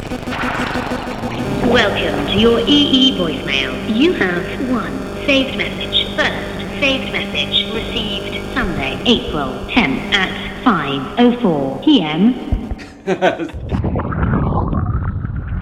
Welcome to your EE voicemail. You have one saved message. First saved message received Sunday, April 10th at 5:04 p.m.